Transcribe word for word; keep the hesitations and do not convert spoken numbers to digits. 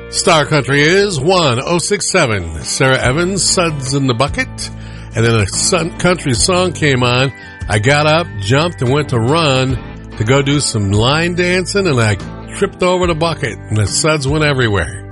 Star Country is one oh six point seven. Sarah Evans, Suds in the Bucket. And then a sun country song came on. I got up, jumped, and went to run to go do some line dancing, and I tripped over the bucket, and the suds went everywhere.